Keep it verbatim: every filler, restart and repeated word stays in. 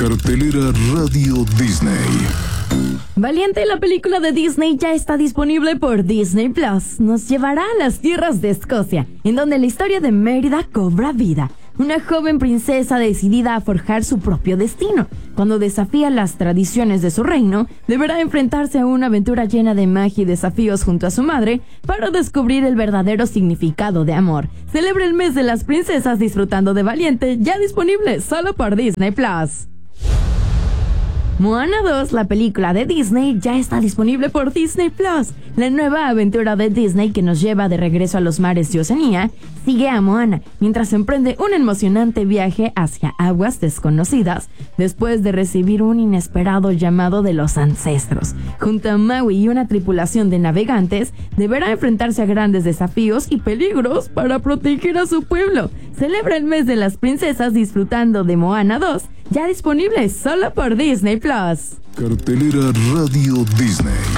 Cartelera Radio Disney. Valiente, la película de Disney ya está disponible por Disney Plus. Nos llevará a las tierras de Escocia, en donde la historia de Mérida cobra vida. Una joven princesa decidida a forjar su propio destino. Cuando desafía las tradiciones de su reino, deberá enfrentarse a una aventura llena de magia y desafíos junto a su madre para descubrir el verdadero significado de amor. Celebra el mes de las princesas disfrutando de Valiente, ya disponible solo por Disney Plus. Moana dos, la película de Disney, ya está disponible por Disney Plus. La nueva aventura de Disney que nos lleva de regreso a los mares de Oceanía sigue a Moana mientras emprende un emocionante viaje hacia aguas desconocidas después de recibir un inesperado llamado de los ancestros. Junto a Maui y una tripulación de navegantes, deberá enfrentarse a grandes desafíos y peligros para proteger a su pueblo. Celebra el mes de las princesas disfrutando de Moana dos, ya disponible solo por Disney Plus. Cartelera Radio Disney.